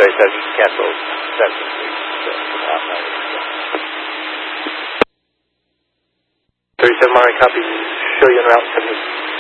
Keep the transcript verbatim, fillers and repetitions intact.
Space has canceled sensing from outside. thirty-seven Monterey, copy. Show you en route seventy.